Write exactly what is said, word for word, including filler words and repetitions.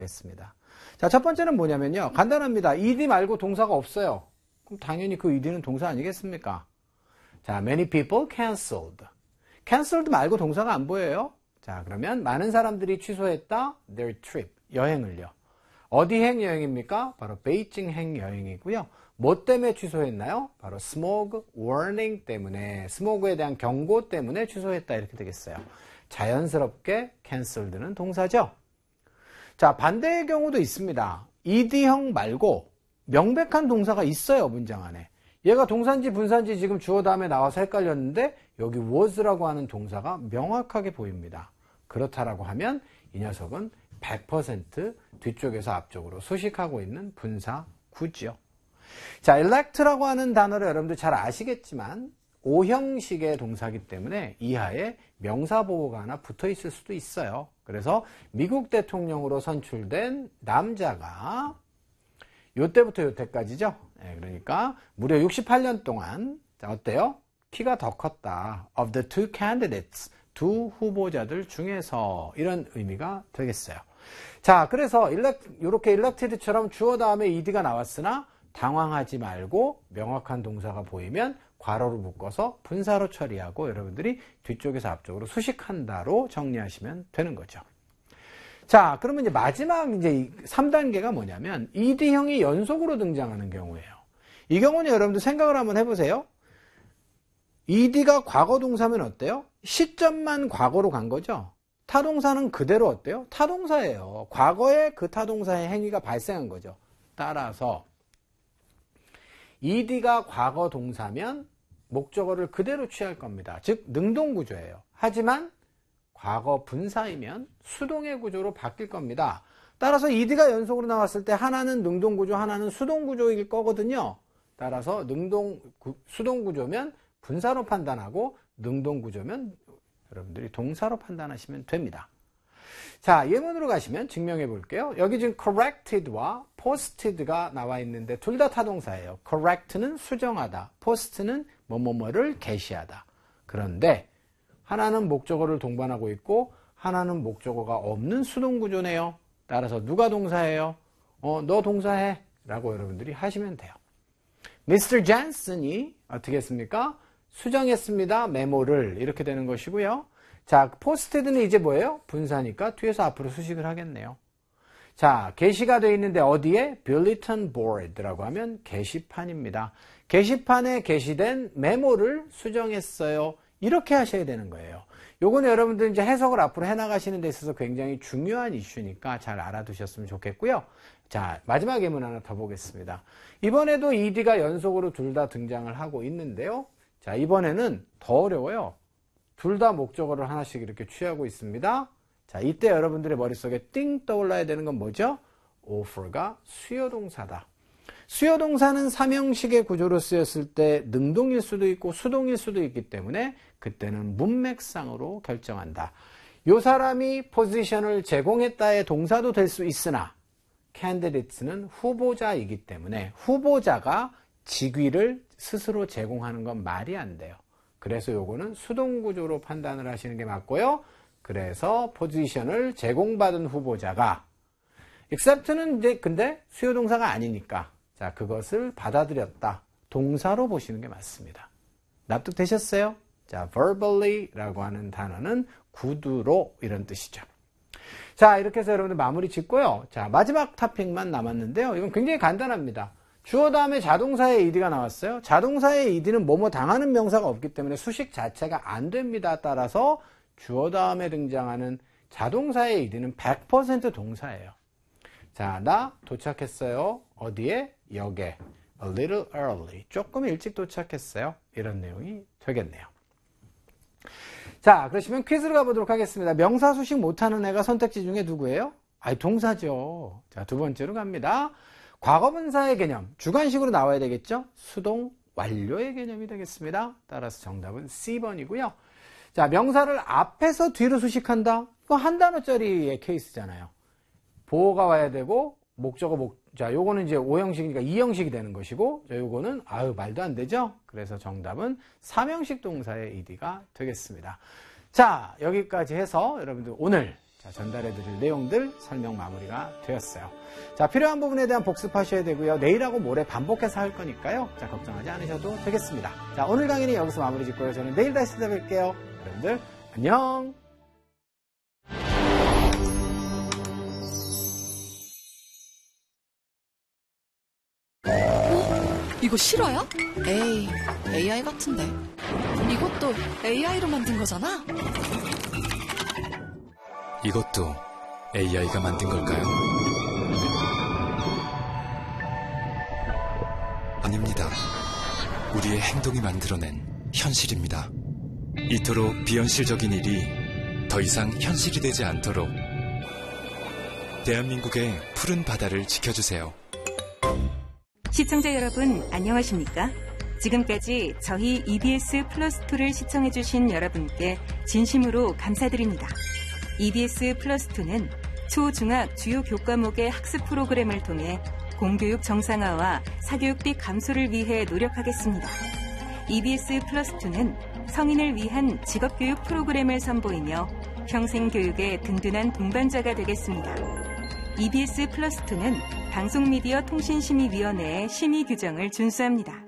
됐습니다. 자, 첫 번째는 뭐냐면요. 간단합니다. ed 말고 동사가 없어요. 그럼 당연히 그 ed는 동사 아니겠습니까? 자, many people canceled. canceled 말고 동사가 안 보여요. 자, 그러면 많은 사람들이 취소했다. their trip. 여행을요. 어디 행 여행입니까? 바로 베이징 행 여행이고요. 뭐 때문에 취소했나요? 바로 smoke warning 때문에, 스모그에 대한 경고 때문에 취소했다. 이렇게 되겠어요. 자연스럽게 canceled는 동사죠. 자, 반대의 경우도 있습니다. ed형 말고 명백한 동사가 있어요, 문장 안에. 얘가 동사인지 분사인지 지금 주어 다음에 나와서 헷갈렸는데 여기 was라고 하는 동사가 명확하게 보입니다. 그렇다라고 하면 이 녀석은 백 퍼센트 뒤쪽에서 앞쪽으로 수식하고 있는 분사구죠. 자, elect라고 하는 단어를 여러분들 잘 아시겠지만 오형식의 동사이기 때문에 이하에 명사보호가 하나 붙어 있을 수도 있어요. 그래서 미국 대통령으로 선출된 남자가 요때부터 요때까지죠. 네, 그러니까 무려 육십팔 년 동안, 자, 어때요? 키가 더 컸다. Of the two candidates, 두 후보자들 중에서, 이런 의미가 되겠어요. 자, 그래서 이렇게 elected처럼 주어 다음에 ed가 나왔으나 당황하지 말고 명확한 동사가 보이면 괄호로 묶어서 분사로 처리하고 여러분들이 뒤쪽에서 앞쪽으로 수식한다로 정리하시면 되는 거죠. 자, 그러면 이제 마지막 이제 삼 단계가 뭐냐면 ed형이 연속으로 등장하는 경우예요. 이 경우는 여러분들 생각을 한번 해보세요. ed가 과거 동사면 어때요? 시점만 과거로 간 거죠. 타동사는 그대로 어때요? 타동사예요. 과거에 그 타동사의 행위가 발생한 거죠. 따라서 ed가 과거 동사면 목적어를 그대로 취할 겁니다. 즉 능동구조예요. 하지만 과거 분사이면 수동의 구조로 바뀔 겁니다. 따라서 ed가 연속으로 나왔을 때 하나는 능동구조, 하나는 수동구조일 거거든요. 따라서 능동, 수동구조면 분사로 판단하고 능동구조면 여러분들이 동사로 판단하시면 됩니다. 자, 예문으로 가시면 증명해 볼게요. 여기 지금 corrected와 posted가 나와 있는데 둘 다 타동사예요. correct는 수정하다, post는 뭐뭐뭐를 게시하다. 그런데 하나는 목적어를 동반하고 있고 하나는 목적어가 없는 수동구조네요. 따라서 누가 동사예요? 어, 너 동사해 라고 여러분들이 하시면 돼요. 미스터 Johnson이 어떻게 했습니까? 수정했습니다. 메모를. 이렇게 되는 것이고요. 자, posted는 이제 뭐예요? 분사니까 뒤에서 앞으로 수식을 하겠네요. 자, 게시가 되어 있는데 어디에? bulletin board라고 하면 게시판입니다. 게시판에 게시된 메모를 수정했어요. 이렇게 하셔야 되는 거예요. 요거는 여러분들 이제 해석을 앞으로 해나가시는 데 있어서 굉장히 중요한 이슈니까 잘 알아두셨으면 좋겠고요. 자, 마지막 예문 하나 더 보겠습니다. 이번에도 ed가 연속으로 둘 다 등장을 하고 있는데요. 자, 이번에는 더 어려워요. 둘 다 목적어를 하나씩 이렇게 취하고 있습니다. 자, 이때 여러분들의 머릿속에 띵 떠올라야 되는 건 뭐죠? offer가 수요동사다. 수요동사는 삼형식의 구조로 쓰였을 때 능동일 수도 있고 수동일 수도 있기 때문에 그때는 문맥상으로 결정한다. 요 사람이 포지션을 제공했다의 동사도 될 수 있으나 candidates는 후보자이기 때문에 후보자가 직위를 스스로 제공하는 건 말이 안 돼요. 그래서 요거는 수동구조로 판단을 하시는 게 맞고요. 그래서 포지션을 제공받은 후보자가 accept는 이제 근데 수요동사가 아니니까 자, 그것을 받아들였다. 동사로 보시는 게 맞습니다. 납득되셨어요? 자, verbally라고 하는 단어는 구두로 이런 뜻이죠. 자, 이렇게 해서 여러분들 마무리 짓고요. 자, 마지막 토픽만 남았는데요. 이건 굉장히 간단합니다. 주어 다음에 자동사의 ed가 나왔어요. 자동사의 ed는 뭐뭐 당하는 명사가 없기 때문에 수식 자체가 안 됩니다. 따라서 주어 다음에 등장하는 자동사의 ed는 백 퍼센트 동사예요. 자, 나 도착했어요. 어디에? 역에. A little early. 조금 일찍 도착했어요. 이런 내용이 되겠네요. 자, 그러시면 퀴즈를 가보도록 하겠습니다. 명사 수식 못하는 애가 선택지 중에 누구예요? 아이, 동사죠. 자, 두 번째로 갑니다. 과거분사의 개념. 주관식으로 나와야 되겠죠? 수동 완료의 개념이 되겠습니다. 따라서 정답은 씨 번이고요. 자, 명사를 앞에서 뒤로 수식한다. 이거 한 단어짜리의 케이스잖아요. 보호가 와야 되고 목적어 목 자, 요거는 이제 오형식이니까 이형식이 되는 것이고, 자, 요거는 아유 말도 안 되죠. 그래서 정답은 삼형식 동사의 ed가 되겠습니다. 자, 여기까지 해서 여러분들 오늘 자, 전달해드릴 내용들 설명 마무리가 되었어요. 자, 필요한 부분에 대한 복습하셔야 되고요. 내일하고 모레 반복해서 할 거니까요. 자, 걱정하지 않으셔도 되겠습니다. 자, 오늘 강의는 여기서 마무리 짓고요. 저는 내일 다시 찾아뵐게요. 여러분들 안녕. 이거 실화야? 에이, 에이아이 같은데. 이것도 에이아이로 만든 거잖아? 이것도 에이아이가 만든 걸까요? 아닙니다. 우리의 행동이 만들어낸 현실입니다. 이토록 비현실적인 일이 더 이상 현실이 되지 않도록 대한민국의 푸른 바다를 지켜주세요. 시청자 여러분 안녕하십니까? 지금까지 저희 이비에스 플러스이를 시청해주신 여러분께 진심으로 감사드립니다. 이비에스 플러스이는 초, 중학 주요 교과목의 학습 프로그램을 통해 공교육 정상화와 사교육비 감소를 위해 노력하겠습니다. 이비에스 플러스이는 성인을 위한 직업교육 프로그램을 선보이며 평생교육의 든든한 동반자가 되겠습니다. 이비에스 플러스이는 방송미디어 통신심의위원회의 심의 규정을 준수합니다.